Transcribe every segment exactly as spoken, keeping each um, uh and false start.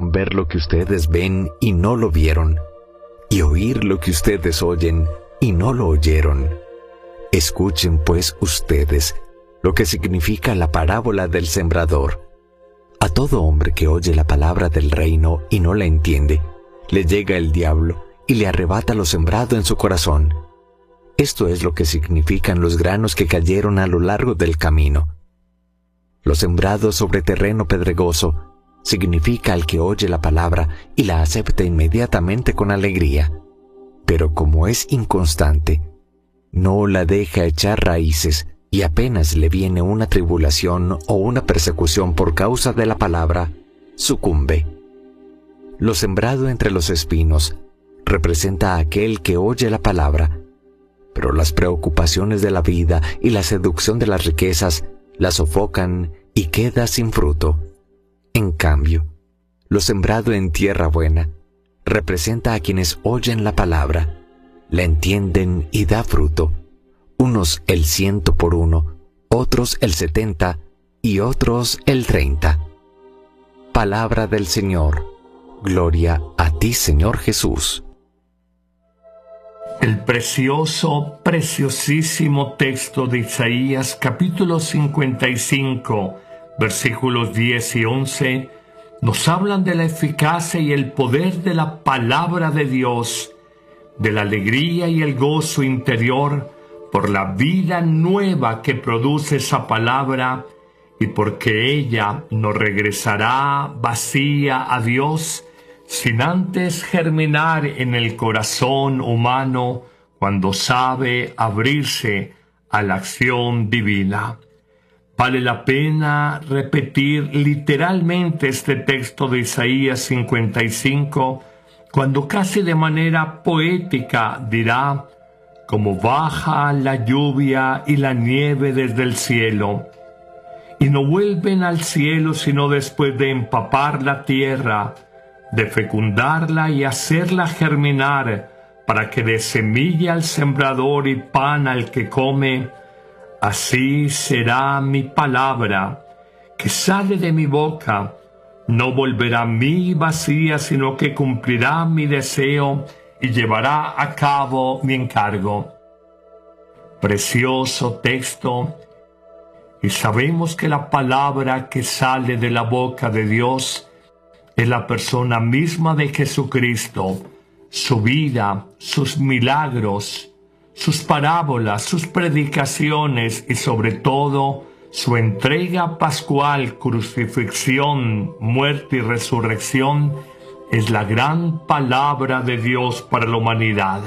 con ver lo que ustedes ven y no lo vieron, y oír lo que ustedes oyen y no lo oyeron. Escuchen pues ustedes lo que significa la parábola del sembrador. A todo hombre que oye la palabra del reino y no la entiende, le llega el diablo y le arrebata lo sembrado en su corazón. Esto es lo que significan los granos que cayeron a lo largo del camino. Lo sembrado sobre terreno pedregoso significa al que oye la palabra y la acepta inmediatamente con alegría, pero como es inconstante, no la deja echar raíces y apenas le viene una tribulación o una persecución por causa de la palabra, sucumbe. Lo sembrado entre los espinos representa a aquel que oye la palabra, pero las preocupaciones de la vida y la seducción de las riquezas la sofocan y queda sin fruto. En cambio, lo sembrado en tierra buena representa a quienes oyen la palabra, la entienden y da fruto, unos el ciento por uno, otros el setenta y otros el treinta. Palabra del Señor. Gloria a ti, Señor Jesús. El precioso, preciosísimo texto de Isaías, capítulo cincuenta y cinco, versículos diez y once, nos hablan de la eficacia y el poder de la palabra de Dios, de la alegría y el gozo interior por la vida nueva que produce esa palabra y porque ella no regresará vacía a Dios, sin antes germinar en el corazón humano cuando sabe abrirse a la acción divina. Vale la pena repetir literalmente este texto de Isaías cincuenta y cinco, cuando casi de manera poética dirá: como baja la lluvia y la nieve desde el cielo, y no vuelven al cielo sino después de empapar la tierra, de fecundarla y hacerla germinar, para que dé semilla al sembrador y pan al que come, así será mi palabra que sale de mi boca. No volverá a mí vacía, sino que cumplirá mi deseo y llevará a cabo mi encargo. Precioso texto, y sabemos que la palabra que sale de la boca de Dios es la persona misma de Jesucristo, su vida, sus milagros, sus parábolas, sus predicaciones y sobre todo su entrega pascual, crucifixión, muerte y resurrección es la gran palabra de Dios para la humanidad.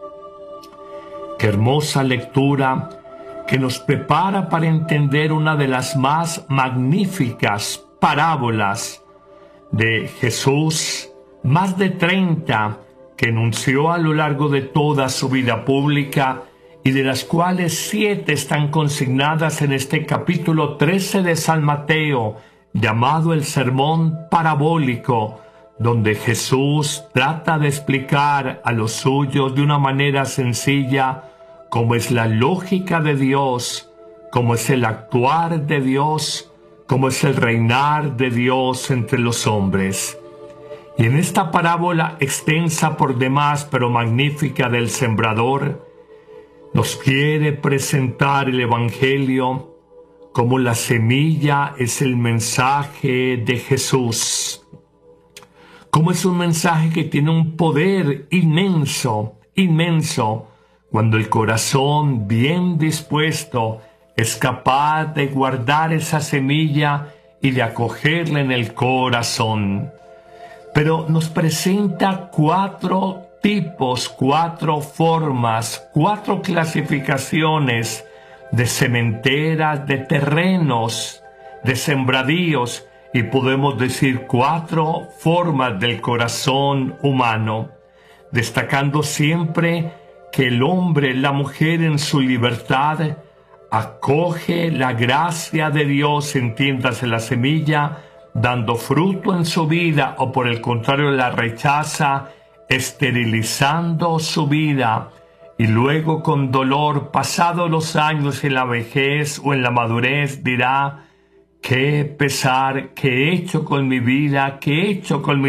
Qué hermosa lectura que nos prepara para entender una de las más magníficas parábolas de Jesús, más de treinta que enunció a lo largo de toda su vida pública y de las cuales siete están consignadas en este capítulo trece de San Mateo, llamado el Sermón Parabólico, donde Jesús trata de explicar a los suyos de una manera sencilla cómo es la lógica de Dios, cómo es el actuar de Dios, cómo es el reinar de Dios entre los hombres. Y en esta parábola extensa por demás, pero magnífica del sembrador, nos quiere presentar el Evangelio como la semilla es el mensaje de Jesús. Como es un mensaje que tiene un poder inmenso, inmenso, cuando el corazón bien dispuesto es capaz de guardar esa semilla y de acogerla en el corazón. Pero nos presenta cuatro tipos, cuatro formas, cuatro clasificaciones de sementeras, de terrenos, de sembradíos, y podemos decir cuatro formas del corazón humano, destacando siempre que el hombre, la mujer en su libertad, acoge la gracia de Dios, entiéndase la semilla, dando fruto en su vida, o por el contrario la rechaza, esterilizando su vida, y luego con dolor, pasados los años en la vejez o en la madurez, dirá: qué pesar, qué he hecho con mi vida, qué he hecho con mi